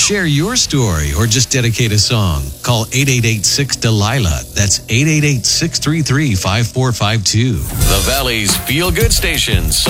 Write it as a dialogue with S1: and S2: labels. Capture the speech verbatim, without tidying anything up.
S1: Share your story or just dedicate a song. Call eight eight eight six Delilah. That's eight eight eight six three three five four five two.
S2: The Valley's Feel Good Station.